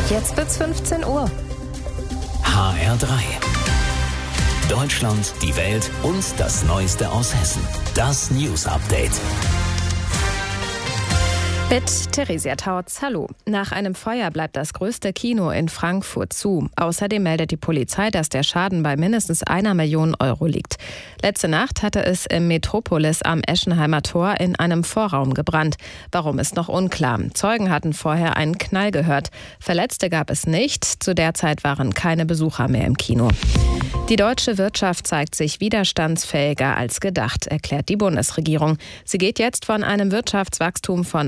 Jetzt wird's 15 Uhr. HR3. Deutschland, die Welt und das Neueste aus Hessen. Das News Update. Mit Theresia Tautz, hallo. Nach einem Feuer bleibt das größte Kino in Frankfurt zu. Außerdem meldet die Polizei, dass der Schaden bei mindestens 1 Million Euro liegt. Letzte Nacht hatte es im Metropolis am Eschenheimer Tor in einem Vorraum gebrannt. Warum ist noch unklar. Zeugen hatten vorher einen Knall gehört. Verletzte gab es nicht. Zu der Zeit waren keine Besucher mehr im Kino. Die deutsche Wirtschaft zeigt sich widerstandsfähiger als gedacht, erklärt die Bundesregierung. Sie geht jetzt von einem Wirtschaftswachstum von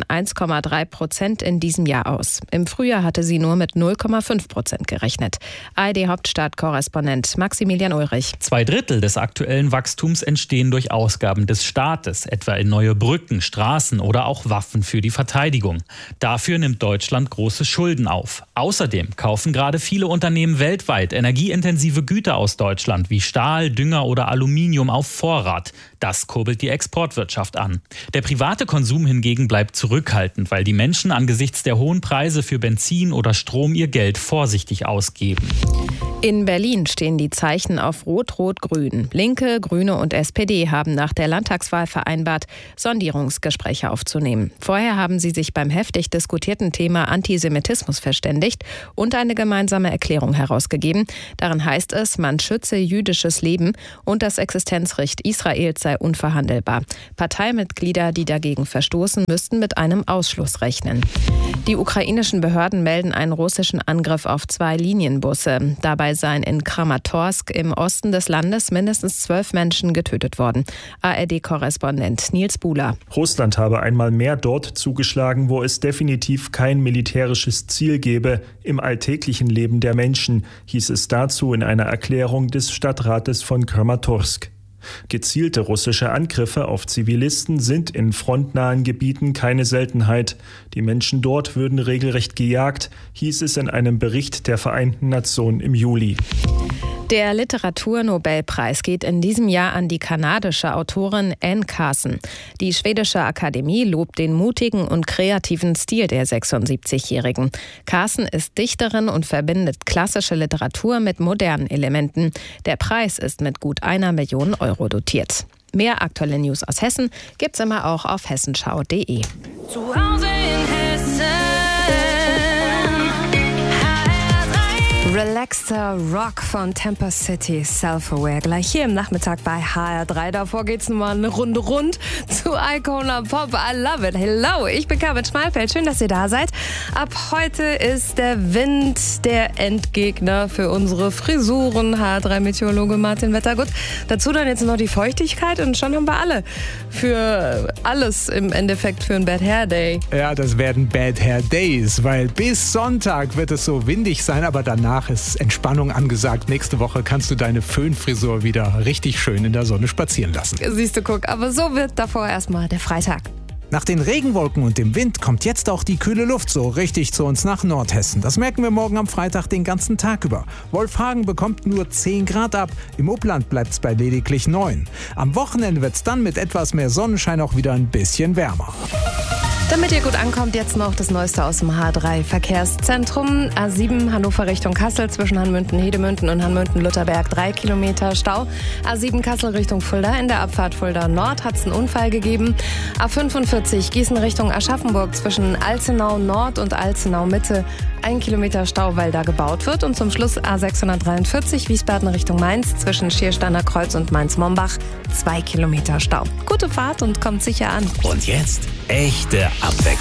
1,3% in diesem Jahr aus. Im Frühjahr hatte sie nur mit 0,5% gerechnet. ARD-Hauptstadtkorrespondent Maximilian Ulrich. 2/3 des aktuellen Wachstums entstehen durch Ausgaben des Staates, etwa in neue Brücken, Straßen oder auch Waffen für die Verteidigung. Dafür nimmt Deutschland große Schulden auf. Außerdem kaufen gerade viele Unternehmen weltweit energieintensive Güter aus Deutschland wie Stahl, Dünger oder Aluminium auf Vorrat. Das kurbelt die Exportwirtschaft an. Der private Konsum hingegen bleibt zurückhaltend, weil die Menschen angesichts der hohen Preise für Benzin oder Strom ihr Geld vorsichtig ausgeben. In Berlin stehen die Zeichen auf Rot-Rot-Grün. Linke, Grüne und SPD haben nach der Landtagswahl vereinbart, Sondierungsgespräche aufzunehmen. Vorher haben sie sich beim heftig diskutierten Thema Antisemitismus verständigt und eine gemeinsame Erklärung herausgegeben. Darin heißt es, man schütze jüdisches Leben und das Existenzrecht Israels sei unverhandelbar. Parteimitglieder, die dagegen verstoßen, müssten mit einem Ausschluss rechnen. Die ukrainischen Behörden melden einen russischen Angriff auf 2 Linienbusse. Dabei seien in Kramatorsk im Osten des Landes mindestens 12 Menschen getötet worden. ARD-Korrespondent Nils Buhler. Russland habe einmal mehr dort zugeschlagen, wo es definitiv kein militärisches Ziel gäbe im alltäglichen Leben der Menschen, hieß es dazu in einer Erklärung des Stadtrates von Kramatorsk. Gezielte russische Angriffe auf Zivilisten sind in frontnahen Gebieten keine Seltenheit. Die Menschen dort würden regelrecht gejagt, hieß es in einem Bericht der Vereinten Nationen im Juli. Der Literaturnobelpreis geht in diesem Jahr an die kanadische Autorin Anne Carson. Die schwedische Akademie lobt den mutigen und kreativen Stil der 76-Jährigen. Carson ist Dichterin und verbindet klassische Literatur mit modernen Elementen. Der Preis ist mit gut 1 Million Euro dotiert. Mehr aktuelle News aus Hessen gibt's immer auch auf hessenschau.de. Zu Hause in Hessen. Relaxter Rock von Temper City, Self-Aware. Gleich hier im Nachmittag bei HR3. Davor geht's nochmal eine Runde rund zu Icona Pop. I love it. Hello, ich bin Carmen Schmalfeld. Schön, dass ihr da seid. Ab heute ist der Wind der Endgegner für unsere Frisuren. HR3-Meteorologe Martin Wettergut. Dazu dann jetzt noch die Feuchtigkeit und schon haben wir alle für alles im Endeffekt für ein Bad Hair Day. Ja, das werden Bad Hair Days, weil bis Sonntag wird es so windig sein, aber danach ist Entspannung angesagt. Nächste Woche kannst du deine Föhnfrisur wieder richtig schön in der Sonne spazieren lassen. Siehst du, guck, aber so wird davor erstmal der Freitag. Nach den Regenwolken und dem Wind kommt jetzt auch die kühle Luft so richtig zu uns nach Nordhessen. Das merken wir morgen am Freitag den ganzen Tag über. Wolfhagen bekommt nur 10 Grad ab, im Upland bleibt es bei lediglich 9. Am Wochenende wird es dann mit etwas mehr Sonnenschein auch wieder ein bisschen wärmer. Damit ihr gut ankommt, jetzt noch das Neueste aus dem H3-Verkehrszentrum. A7 Hannover Richtung Kassel zwischen Hanmünden-Hedemünden und Hanmünden-Lutherberg 3 Kilometer Stau. A7 Kassel Richtung Fulda, in der Abfahrt Fulda Nord hat es einen Unfall gegeben. A45 Gießen Richtung Aschaffenburg zwischen Alzenau Nord und Alzenau Mitte 1 Kilometer Stau, weil da gebaut wird. Und zum Schluss A643 Wiesbaden Richtung Mainz zwischen Schiersteiner Kreuz und Mainz-Mombach 2 Kilometer Stau. Gute Fahrt und kommt sicher an. Und jetzt echte Abwechslung.